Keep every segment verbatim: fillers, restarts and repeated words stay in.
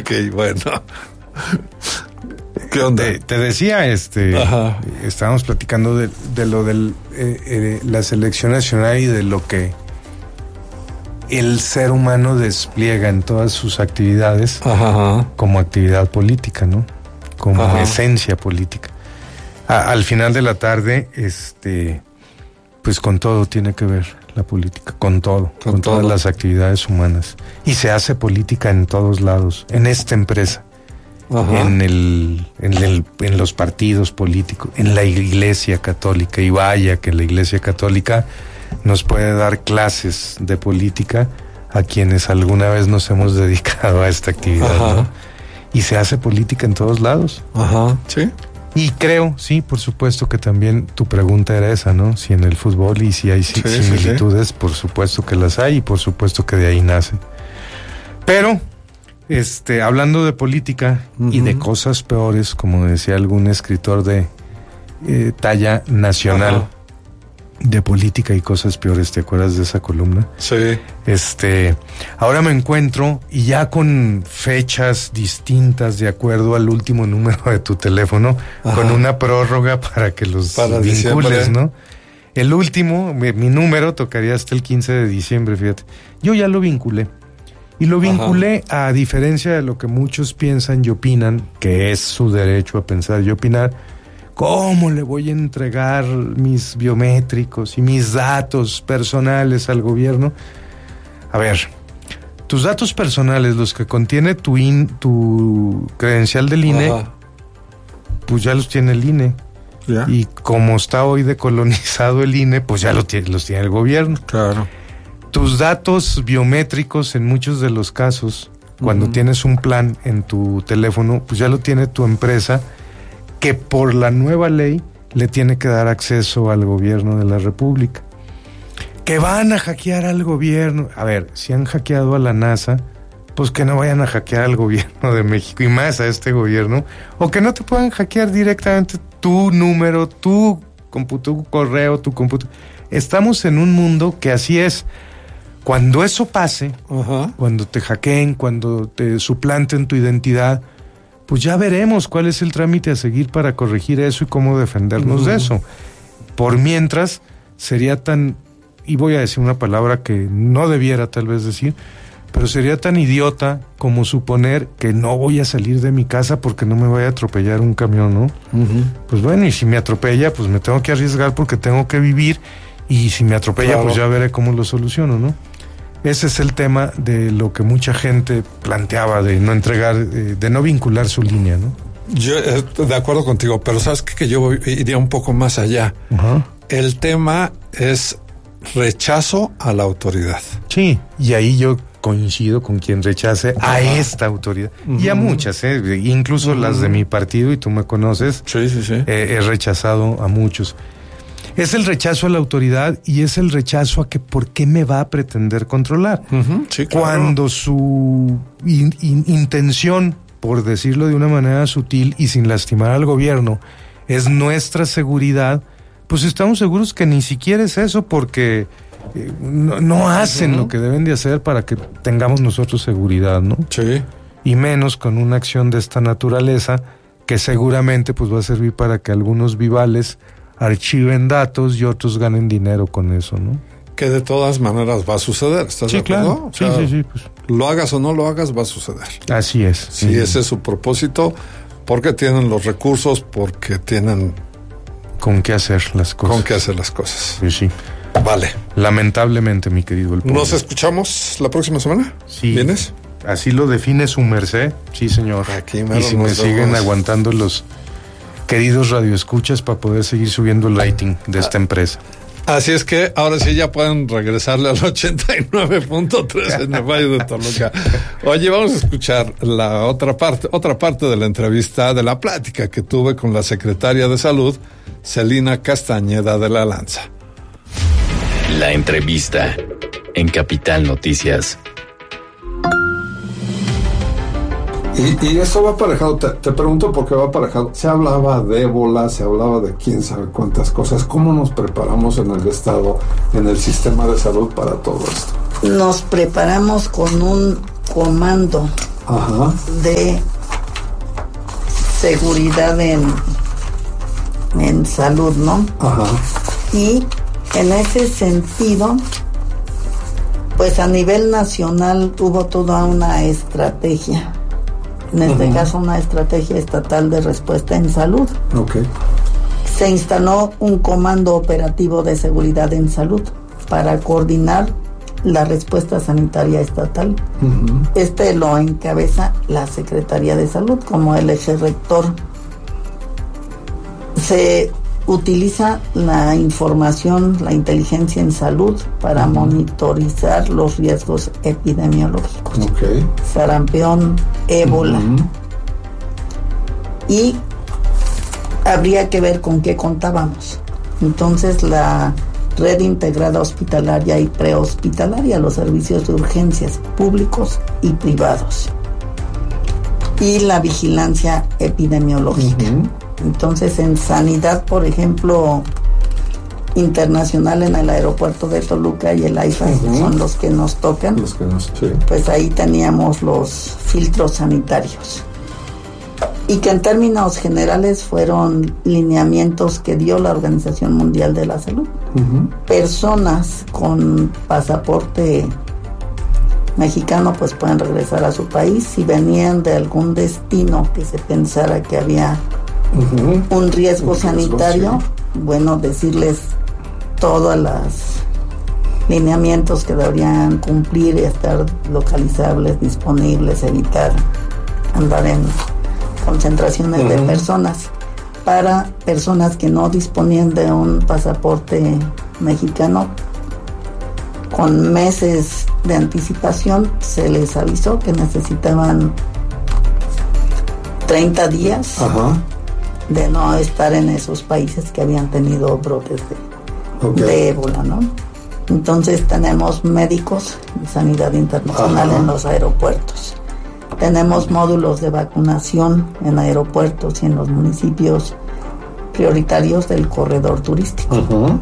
Ok, bueno. ¿Qué onda? Te, te decía, este, Ajá. estábamos platicando de, de lo de eh, eh, la selección nacional y de lo que el ser humano despliega en todas sus actividades Ajá. como actividad política, ¿no? Como Ajá. esencia política. A, al final de la tarde, este, pues con todo tiene que ver la política, con todo, con, con todo. Todas las actividades humanas. Y se hace política en todos lados, en esta empresa, Ajá. en el, en el, en los partidos políticos, en la Iglesia Católica. Y vaya que la Iglesia Católica nos puede dar clases de política a quienes alguna vez nos hemos dedicado a esta actividad, ¿no? Y se hace política en todos lados. Ajá, sí. Y creo, sí, por supuesto que también tu pregunta era esa, ¿no? Si en el fútbol y si hay sí, similitudes, sí, sí. Por supuesto que las hay y por supuesto que de ahí nacen. Pero, este, hablando de política uh-huh. y de cosas peores, como decía algún escritor de eh, talla nacional, uh-huh. de política y cosas peores, ¿te acuerdas de esa columna? Sí. Este, ahora me encuentro y ya con fechas distintas de acuerdo al último número de tu teléfono, Ajá. con una prórroga para que los para vincules, diciembre. ¿No? El último, mi, mi número tocaría hasta el quince de diciembre, fíjate. Yo ya lo vinculé. Y lo vinculé Ajá. a diferencia de lo que muchos piensan y opinan, que es su derecho a pensar y opinar. ¿Cómo le voy a entregar mis biométricos y mis datos personales al gobierno? A ver, tus datos personales, los que contiene tu in, tu credencial del I N E, Ajá. pues ya los tiene el I N E. ¿Ya? Y como está hoy decolonizado el I N E, pues ya lo tiene, los tiene el gobierno. Claro. Tus datos biométricos, en muchos de los casos, cuando uh-huh. tienes un plan en tu teléfono, pues ya lo tiene tu empresa, que por la nueva ley le tiene que dar acceso al gobierno de la República. Que van a hackear al gobierno. A ver, si han hackeado a la NASA, pues que no vayan a hackear al gobierno de México y más a este gobierno, o que no te puedan hackear directamente tu número, tu, compu- tu correo, tu computadora. Estamos en un mundo que así es. Cuando eso pase, uh-huh. cuando te hackeen, cuando te suplanten tu identidad, pues ya veremos cuál es el trámite a seguir para corregir eso y cómo defendernos uh-huh. de eso. Por mientras, sería tan, y voy a decir una palabra que no debiera tal vez decir, pero sería tan idiota como suponer que no voy a salir de mi casa porque no me vaya a atropellar un camión, ¿no? Uh-huh. Pues bueno, y si me atropella, pues me tengo que arriesgar porque tengo que vivir, y si me atropella, claro. pues ya veré cómo lo soluciono, ¿no? Ese es el tema de lo que mucha gente planteaba, de no entregar, de no vincular su línea, ¿no? Yo estoy de acuerdo contigo, pero sabes qué? Que yo iría un poco más allá. Uh-huh. El tema es rechazo a la autoridad. Sí, y ahí yo coincido con quien rechace uh-huh. a esta autoridad. Uh-huh. Y a muchas, ¿eh? Incluso uh-huh. las de mi partido, y tú me conoces. Sí, sí, sí. Eh, he rechazado a muchos. Es el rechazo a la autoridad y es el rechazo a que por qué me va a pretender controlar. Uh-huh, sí, claro. Cuando su in, in, intención, por decirlo de una manera sutil y sin lastimar al gobierno, es nuestra seguridad, pues estamos seguros que ni siquiera es eso, porque eh, no, no hacen uh-huh. lo que deben de hacer para que tengamos nosotros seguridad, ¿no? Sí. Y menos con una acción de esta naturaleza, que seguramente pues va a servir para que algunos vivales archiven datos y otros ganen dinero con eso, ¿no? Que de todas maneras va a suceder, ¿estás sí, de acuerdo? Claro. O sea, sí, sí, sí. Pues. Lo hagas o no lo hagas, va a suceder. Así es. Sí, sí, ese es su propósito, porque tienen los recursos, porque tienen... Con qué hacer las cosas. Con qué hacer las cosas. Sí, sí. Vale. Lamentablemente, mi querido El Pollo. ¿Nos escuchamos la próxima semana? Sí. ¿Vienes? Así lo define su merced. Sí, señor. Aquí y si me siguen vamos. aguantando los... queridos radioescuchas, para poder seguir subiendo el rating de esta empresa. Así es que ahora sí ya pueden regresarle al ochenta y nueve punto tres en el Valle de Toluca. Oye, vamos a escuchar la otra parte, otra parte de la entrevista, de la plática que tuve con la secretaria de Salud, Celina Castañeda de la Lanza. La entrevista en Capital Noticias. Y, y eso va aparejado, te, te pregunto por qué va aparejado. Se hablaba de ébola, se hablaba de quién sabe cuántas cosas. ¿Cómo nos preparamos en el Estado, en el sistema de salud para todo esto? Nos preparamos con un comando Ajá. de seguridad en, en salud, ¿no? Ajá. Y en ese sentido, pues a nivel nacional hubo toda una estrategia, en este uh-huh. caso una estrategia estatal de respuesta en salud. Okay. Se instaló un comando operativo de seguridad en salud para coordinar la respuesta sanitaria estatal. Uh-huh. Este lo encabeza la Secretaría de Salud como el eje rector. Se utiliza la información, la inteligencia en salud para uh-huh. monitorizar los riesgos epidemiológicos. Okay. Sarampión, ébola. Uh-huh. Y habría que ver con qué contábamos. Entonces la red integrada hospitalaria y prehospitalaria, los servicios de urgencias públicos y privados, y la vigilancia epidemiológica. Uh-huh. Entonces en sanidad, por ejemplo, internacional, en el aeropuerto de Toluca y el AIFA, uh-huh. son los que nos tocan, los que nos, sí. Pues ahí teníamos los filtros sanitarios, y que en términos generales fueron lineamientos que dio la Organización Mundial de la Salud. Uh-huh. Personas con pasaporte mexicano pues pueden regresar a su país. Si venían de algún destino que se pensara que había uh-huh. un riesgo un sanitario, riesgo, sí. bueno, decirles todos los lineamientos que deberían cumplir y estar localizables, disponibles, evitar andar en concentraciones uh-huh. de personas. Para personas que no disponían de un pasaporte mexicano, con meses de anticipación se les avisó que necesitaban treinta días uh-huh. de no estar en esos países que habían tenido brotes de, okay. de ébola, ¿no? Entonces tenemos médicos de sanidad internacional uh-huh. en los aeropuertos. Tenemos módulos de vacunación en aeropuertos y en los municipios prioritarios del corredor turístico. Uh-huh.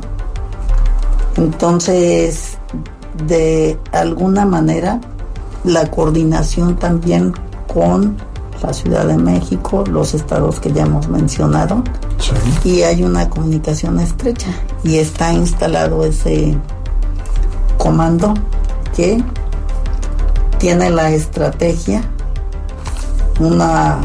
Entonces, de alguna manera, la coordinación también con la Ciudad de México, los estados que ya hemos mencionado, sí. y hay una comunicación estrecha, y está instalado ese comando que tiene la estrategia, una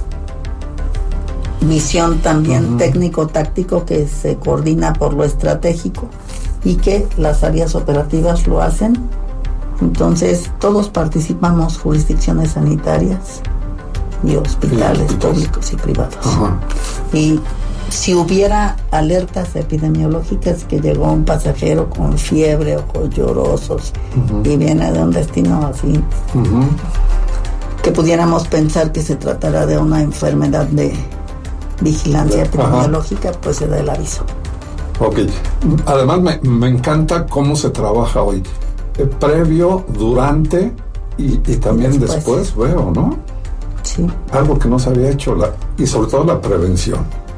visión también uh-huh. técnico-táctico que se coordina por lo estratégico y que las áreas operativas lo hacen. Entonces todos participamos, jurisdicciones sanitarias y hospitales sí, públicos y privados. Uh-huh. Y si hubiera alertas epidemiológicas que llegó un pasajero con fiebre, ojos llorosos uh-huh. y viene de un destino así, uh-huh. que pudiéramos pensar que se tratará de una enfermedad de vigilancia epidemiológica, ajá. pues se da el aviso. Ok. Además me, me encanta cómo se trabaja hoy. Eh, previo, durante y, y también después. después, veo, ¿no? Sí. Algo que no se había hecho, la, y sobre todo la prevención.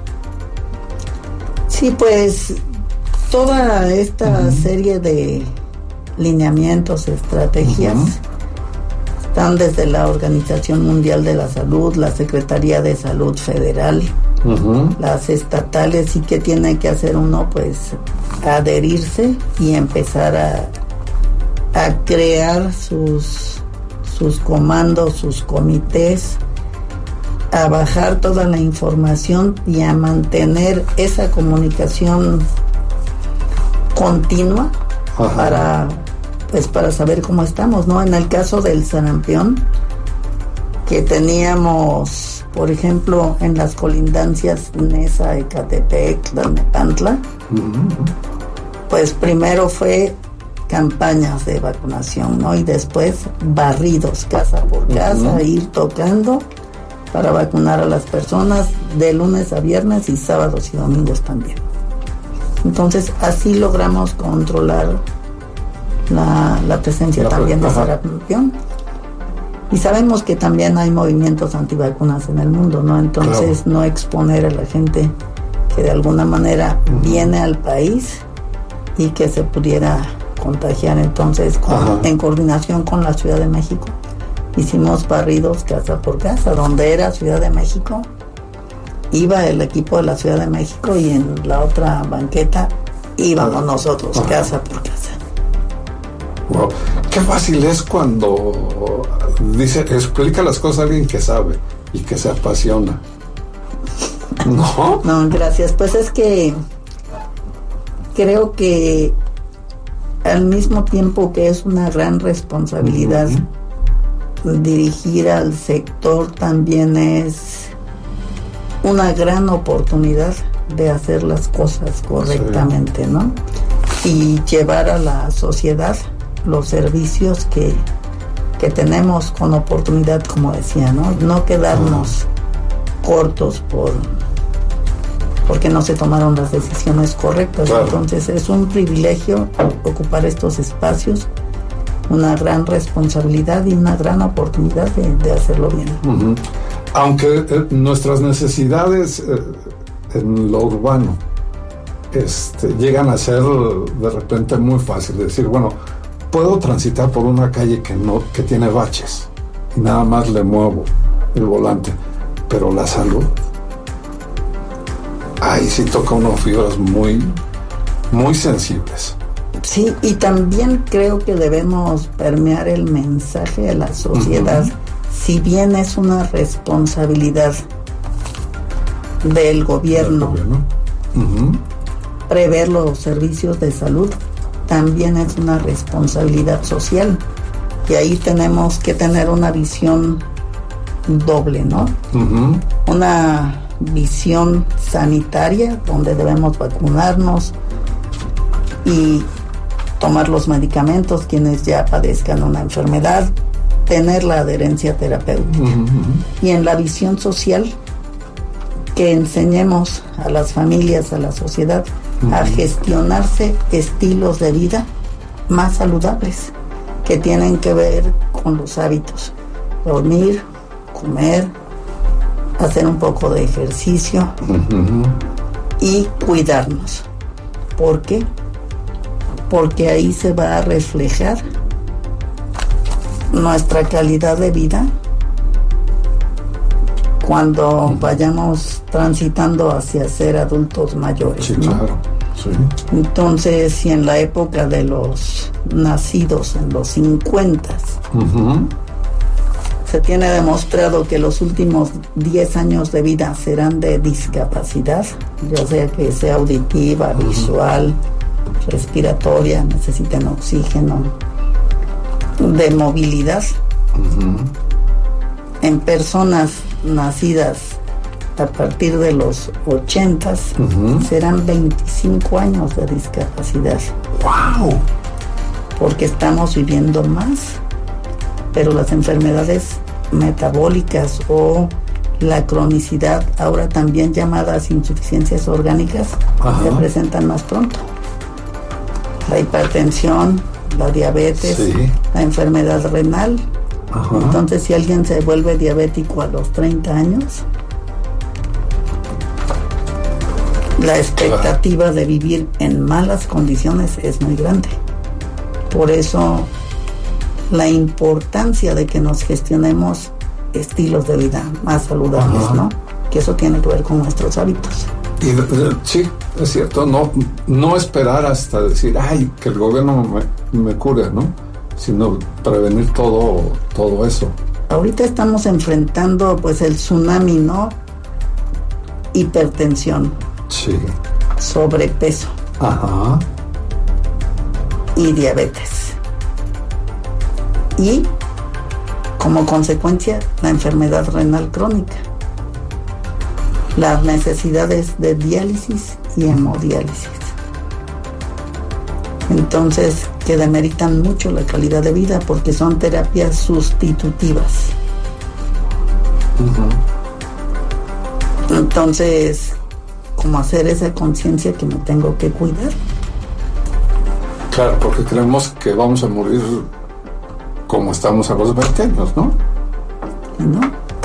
Sí, pues toda esta uh-huh. serie de lineamientos, estrategias, uh-huh. están desde la Organización Mundial de la Salud, la Secretaría de Salud Federal, uh-huh. las estatales, y que tiene que hacer uno, pues adherirse y empezar a, a crear sus, sus comandos, sus comités, a bajar toda la información y a mantener esa comunicación continua uh-huh. para pues para saber cómo estamos, ¿no? En el caso del sarampión, que teníamos, por ejemplo, en las colindancias Nesa, Ecatepec, Tlalnepantla, uh-huh. pues primero fue campañas de vacunación, ¿no? Y después barridos casa por casa, uh-huh. ir tocando para vacunar a las personas de lunes a viernes y sábados y domingos también. Entonces así logramos controlar la, la presencia la también de sarampión. Y sabemos que también hay movimientos antivacunas en el mundo, ¿no? Entonces claro. no exponer a la gente que de alguna manera uh-huh. viene al país y que se pudiera contagiar. Entonces, con, en coordinación con la Ciudad de México, hicimos barridos casa por casa, donde era Ciudad de México, iba el equipo de la Ciudad de México y en la otra banqueta íbamos nosotros, Ajá. casa por casa. Wow. Qué fácil es cuando dice, explica las cosas a alguien que sabe y que se apasiona. ¿No? No, gracias. Pues es que creo que al mismo tiempo que es una gran responsabilidad, uh-huh. dirigir al sector, también es una gran oportunidad de hacer las cosas correctamente, sí. ¿no? Y llevar a la sociedad los servicios que, que tenemos con oportunidad, como decía, ¿no? No quedarnos uh-huh. cortos por porque no se tomaron las decisiones correctas. Claro. Entonces es un privilegio ocupar estos espacios, una gran responsabilidad y una gran oportunidad de, de hacerlo bien. Uh-huh. Aunque eh, nuestras necesidades eh, en lo urbano este, llegan a ser de repente muy fácil, decir, bueno, puedo transitar por una calle que no que tiene baches y nada más le muevo el volante, pero la salud, ahí sí toca unas fibras muy, muy sensibles. Sí, y también creo que debemos permear el mensaje de la sociedad. Uh-huh. Si bien es una responsabilidad del gobierno, ¿Del gobierno? Uh-huh. prever los servicios de salud, también es una responsabilidad social. Y ahí tenemos que tener una visión doble, ¿no? Uh-huh. Una visión sanitaria, donde debemos vacunarnos y tomar los medicamentos quienes ya padezcan una enfermedad, tener la adherencia terapéutica. Uh-huh. Y en la visión social, que enseñemos a las familias, a la sociedad, uh-huh. a gestionarse estilos de vida más saludables, que tienen que ver con los hábitos: dormir, comer, hacer un poco de ejercicio uh-huh. y cuidarnos. ¿Por qué? Porque ahí se va a reflejar nuestra calidad de vida cuando uh-huh. vayamos transitando hacia ser adultos mayores. Sí, ¿no? Claro. Sí. Entonces, si en la época de los nacidos en los cincuentas uh-huh. se tiene demostrado que los últimos diez años de vida serán de discapacidad, ya sea que sea auditiva, uh-huh. visual, respiratoria, necesiten oxígeno, de movilidad, uh-huh. en personas nacidas a partir de los ochentas, uh-huh. serán veinticinco años de discapacidad. ¡Wow! Porque estamos viviendo más, pero las enfermedades metabólicas o la cronicidad, ahora también llamadas insuficiencias orgánicas, Ajá. se presentan más pronto. La hipertensión, la diabetes, sí. la enfermedad renal. Ajá. Entonces, si alguien se vuelve diabético a los treinta años, la expectativa de vivir en malas condiciones es muy grande. Por eso, la importancia de que nos gestionemos estilos de vida más saludables, Ajá. ¿no? Que eso tiene que ver con nuestros hábitos. Y sí, es cierto, no, no esperar hasta decir, ay, que el gobierno me, me cure, ¿no? Sino prevenir todo, todo eso. Ahorita estamos enfrentando, pues, el tsunami, ¿no? Hipertensión. Sí. Sobrepeso. Ajá. Y diabetes. Y, como consecuencia, la enfermedad renal crónica. Las necesidades de diálisis y hemodiálisis. Entonces, que demeritan mucho la calidad de vida porque son terapias sustitutivas. Uh-huh. Entonces, ¿cómo hacer esa conciencia que me tengo que cuidar? Claro, porque creemos que vamos a morir como estamos a los veinte años, ¿no? ¿No?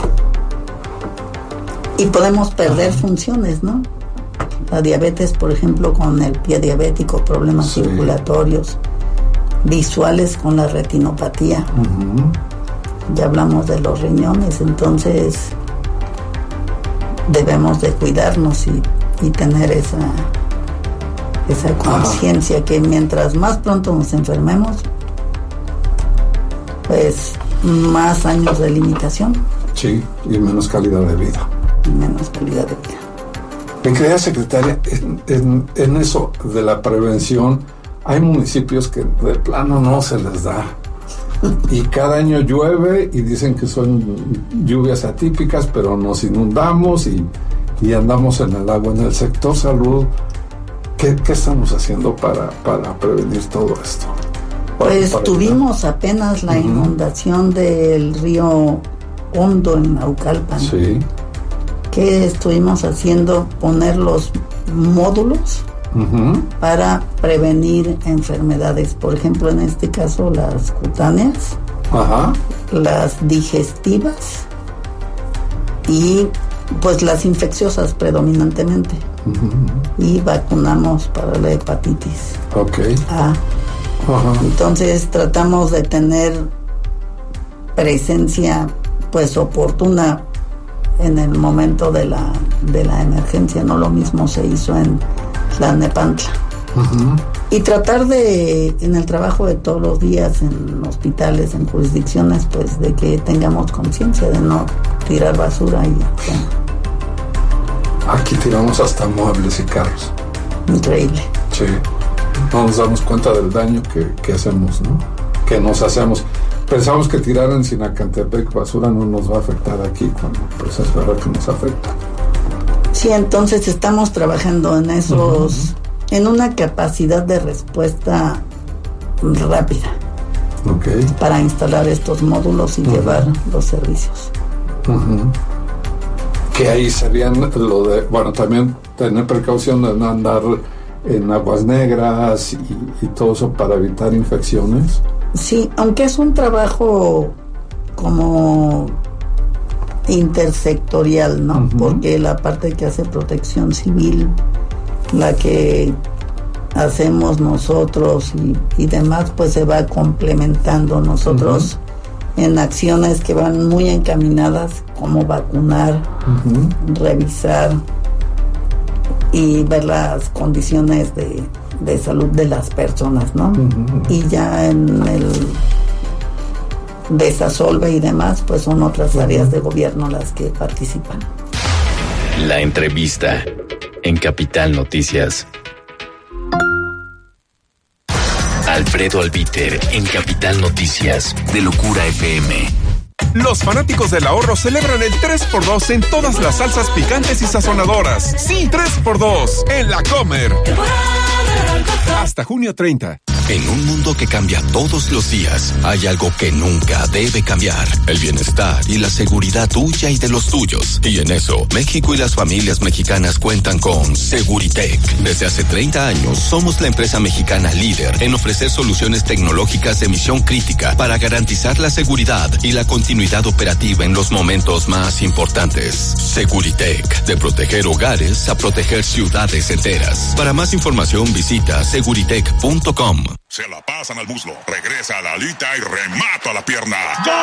Y podemos perder Ajá. funciones, ¿no? La diabetes, por ejemplo, con el pie diabético, problemas sí. circulatorios, visuales con la retinopatía. Uh-huh. ya hablamos de los riñones, entonces debemos de cuidarnos y, y tener esa, esa conciencia que mientras más pronto nos enfermemos, pues más años de limitación. Sí, y menos calidad de vida. Y menos calidad de vida. Mi querida secretaria, en, en, en eso de la prevención, hay municipios que de plano no se les da. Y cada año llueve y dicen que son lluvias atípicas, pero nos inundamos y, y andamos en el agua. En el sector salud, ¿qué, qué estamos haciendo para, para prevenir todo esto? Pues para tuvimos ayudar. apenas la uh-huh. inundación del río Hondo en Naucalpan. Sí. ¿Qué estuvimos haciendo? Poner los módulos uh-huh. para prevenir enfermedades. Por ejemplo, en este caso, las cutáneas, Ajá. las digestivas y pues las infecciosas predominantemente. Uh-huh. Y vacunamos para la hepatitis okay. A. Ajá. Entonces tratamos de tener presencia pues oportuna en el momento de la de la emergencia. No lo mismo se hizo en Tlalnepantla. Uh-huh. Y tratar de, en el trabajo de todos los días, en hospitales, en jurisdicciones, pues de que tengamos conciencia de no tirar basura. Y bueno. Aquí tiramos hasta muebles y carros. Increíble. Sí. No nos damos cuenta del daño que, que hacemos, ¿no? Que nos hacemos. Pensamos que tirar en Sinacantepec basura no nos va a afectar aquí, cuando pues es verdad que nos afecta. Sí, entonces estamos trabajando en esos, uh-huh. en una capacidad de respuesta rápida. Okay. Para instalar estos módulos y uh-huh. llevar los servicios. Uh-huh. Que ahí serían lo de, bueno, también tener precaución de no andar en aguas negras y, y todo eso para evitar infecciones. Sí, aunque es un trabajo como intersectorial, ¿no? Uh-huh. Porque la parte que hace Protección Civil, la que hacemos nosotros y, y demás, pues se va complementando. Nosotros uh-huh. en acciones que van muy encaminadas, como vacunar, uh-huh. revisar y ver las condiciones de, de salud de las personas, ¿no? Uh-huh. Y ya en el Desasolve y demás, pues son otras uh-huh. áreas de gobierno las que participan. La entrevista en Capital Noticias. Alfredo Albiter en Capital Noticias de Locura F M. Los fanáticos del ahorro celebran el tres por dos en todas las salsas picantes y sazonadoras. Sí, tres por dos en La Comer. Hasta junio treinta. En un mundo que cambia todos los días, hay algo que nunca debe cambiar: el bienestar y la seguridad tuya y de los tuyos. Y en eso, México y las familias mexicanas cuentan con Seguritech. Desde hace treinta años, somos la empresa mexicana líder en ofrecer soluciones tecnológicas de misión crítica para garantizar la seguridad y la continuidad operativa en los momentos más importantes. Seguritech, de proteger hogares a proteger ciudades enteras. Para más información, visita seguritech punto com. Se la pasan al muslo, regresa a la alita y remata la pierna.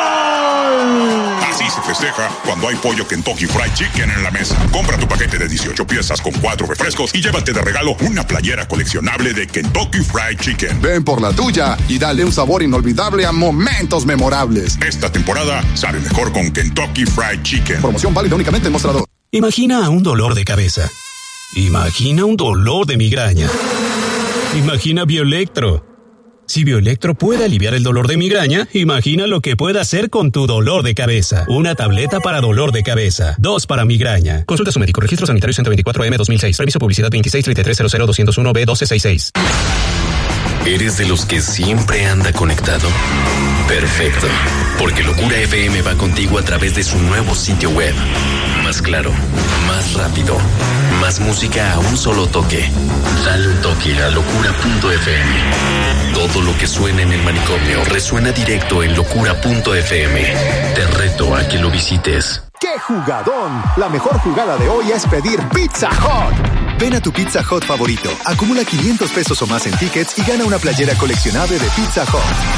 ¡Gol! Así se festeja cuando hay pollo Kentucky Fried Chicken en la mesa. Compra tu paquete de dieciocho piezas con cuatro refrescos y llévate de regalo una playera coleccionable de Kentucky Fried Chicken. Ven por la tuya y dale un sabor inolvidable a momentos memorables. Esta temporada sale mejor con Kentucky Fried Chicken. Promoción válida únicamente en mostrador. Imagina un dolor de cabeza. Imagina un dolor de migraña. Imagina Bioelectro. Si Bioelectro puede aliviar el dolor de migraña, imagina lo que puede hacer con tu dolor de cabeza. Una tableta para dolor de cabeza. Dos para migraña. Consulta a su médico. Registro Sanitario ciento veinticuatro M dos mil seis. Permiso publicidad veintiséis treinta y tres cero cero doscientos uno B doce sesenta y seis. ¿Eres de los que siempre anda conectado? Perfecto, porque Locura F M va contigo a través de su nuevo sitio web. Más claro, más rápido, más música a un solo toque. Dale un toque a locura punto f m. Todo lo que suena en el manicomio resuena directo en locura punto f m. Te reto a que lo visites. ¡Qué jugadón! La mejor jugada de hoy es pedir Pizza Hut. Ven a tu Pizza Hut favorito, acumula quinientos pesos o más en tickets y gana una playera coleccionable de Pizza Hut.